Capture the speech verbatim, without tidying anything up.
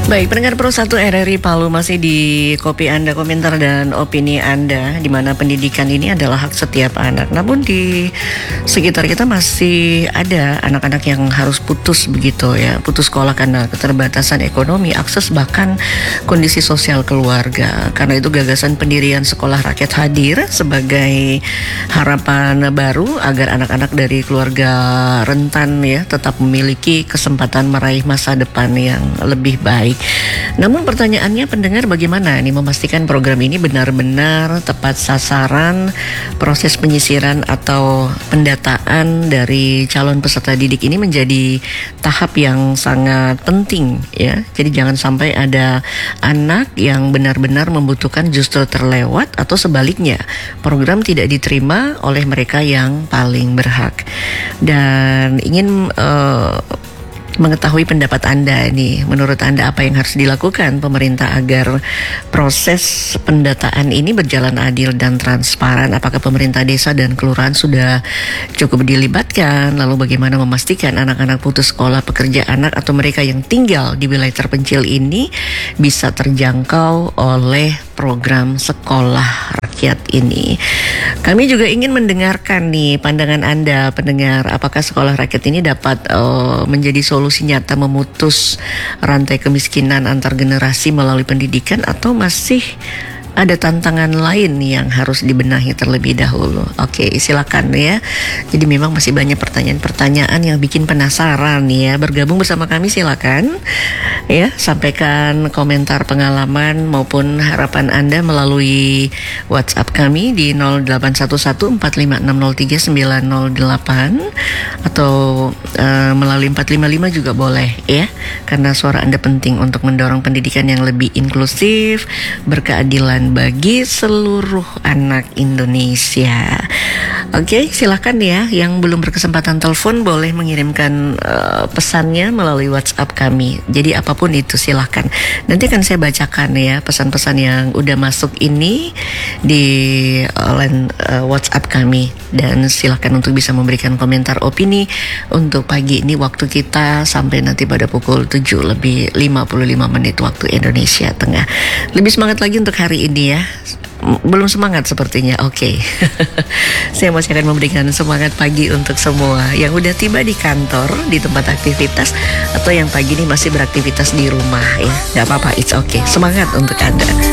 Baik, pendengar Pro satu R R I Palu, masih di kopi Anda, komentar dan opini Anda, di mana pendidikan ini adalah hak setiap anak. Namun di sekitar kita masih ada anak-anak yang harus putus begitu ya, putus sekolah karena keterbatasan ekonomi, akses bahkan kondisi sosial keluarga. Karena itu gagasan pendirian Sekolah Rakyat hadir sebagai harapan baru agar anak-anak dari keluarga rentan ya tetap memiliki kesempatan meraih masa depan yang lebih baik. Namun pertanyaannya, pendengar, bagaimana nih memastikan program ini benar-benar tepat sasaran? Proses penyisiran atau pendataan dari calon peserta didik ini menjadi tahap yang sangat penting ya. Jadi jangan sampai ada anak yang benar-benar membutuhkan justru terlewat, atau sebaliknya program tidak diterima oleh mereka yang paling berhak. Dan ingin uh, mengetahui pendapat Anda nih, menurut Anda apa yang harus dilakukan pemerintah agar proses pendataan ini berjalan adil dan transparan? Apakah pemerintah desa dan kelurahan sudah cukup dilibatkan? Lalu bagaimana memastikan anak-anak putus sekolah, pekerja anak, atau mereka yang tinggal di wilayah terpencil ini bisa terjangkau oleh program Sekolah Rakyat ini? Kami juga ingin mendengarkan nih pandangan Anda, pendengar. Apakah Sekolah Rakyat ini dapat uh, menjadi solusi nyata memutus rantai kemiskinan antar generasi melalui pendidikan, atau masih ada tantangan lain yang harus dibenahi terlebih dahulu? Oke, silakan ya. Jadi memang masih banyak pertanyaan-pertanyaan yang bikin penasaran ya. Bergabung bersama kami silakan ya, sampaikan komentar pengalaman maupun harapan Anda melalui WhatsApp kami di nol delapan satu satu empat lima enam nol tiga sembilan nol delapan, atau uh, melalui empat lima lima juga boleh ya. Karena suara Anda penting untuk mendorong pendidikan yang lebih inklusif, berkeadilan bagi seluruh anak Indonesia. Oke, silakan ya. Yang belum berkesempatan telepon boleh mengirimkan uh, pesannya melalui WhatsApp kami. Jadi apapun itu silakan. Nanti akan saya bacakan ya pesan-pesan yang udah masuk ini di line uh, WhatsApp kami. Dan silakan untuk bisa memberikan komentar opini untuk pagi ini. Waktu kita sampai nanti pada pukul tujuh lebih lima puluh lima menit waktu Indonesia Tengah. Lebih semangat lagi untuk hari ini ya. Belum semangat sepertinya. Oke. Okay. Saya masih akan memberikan semangat pagi untuk semua yang udah tiba di kantor, di tempat aktivitas, atau yang pagi ini masih beraktivitas di rumah ya. Gak apa-apa, it's okay. Semangat untuk Anda.